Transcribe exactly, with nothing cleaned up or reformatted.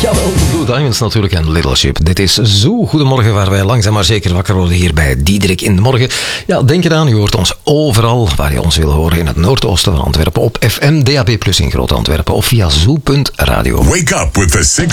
Jawel, Blue Diamonds natuurlijk en Little Ship. Dit is zo Goedemorgen, waar wij langzaam maar zeker wakker worden hier bij Diederik in de morgen. Ja, denk eraan, u hoort ons overal waar je ons wil horen. In het noordoosten van Antwerpen, op F M, D A B plus in Groot Antwerpen of via zoo punt radio. Wake up with the six